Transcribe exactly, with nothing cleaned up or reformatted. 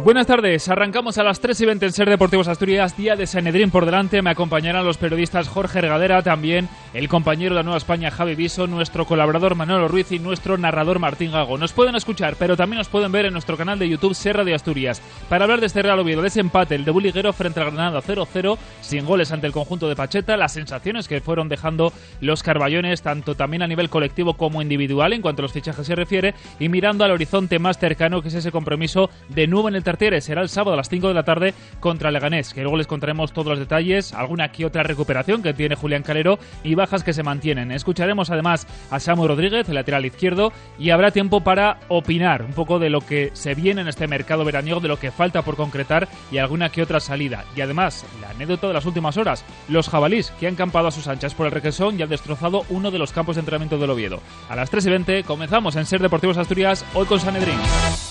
Buenas tardes, arrancamos a las tres y veinte en Ser Deportivos Asturias, día de Sanedrín por delante. Me acompañarán los periodistas Jorge Ergadera, también el compañero de la Nueva España Javi Viso, nuestro colaborador Manolo Ruiz y nuestro narrador Martín Gago. Nos pueden escuchar, pero también nos pueden ver en nuestro canal de YouTube Ser Radio Asturias. Para hablar de este Real Oviedo, de ese empate, el de Buliguero frente al Granada cero cero, sin goles ante el conjunto de Pacheta, las sensaciones que fueron dejando los carballones, tanto también a nivel colectivo como individual en cuanto a los fichajes se refiere, y mirando al horizonte más cercano, que es ese compromiso de nuevo en el tercer. Será el sábado a las cinco de la tarde contra Leganés, que luego les contaremos todos los detalles, alguna que otra recuperación que tiene Julián Calero y bajas que se mantienen. Escucharemos además a Samu Rodríguez, el lateral izquierdo, y habrá tiempo para opinar un poco de lo que se viene en este mercado veraniego, de lo que falta por concretar y alguna que otra salida. Y además, la anécdota de las últimas horas, los jabalís que han campado a sus anchas por el Requesón y han destrozado uno de los campos de entrenamiento del Oviedo. A las tres y veinte comenzamos en Ser Deportivos Asturias, hoy con Sanedrín.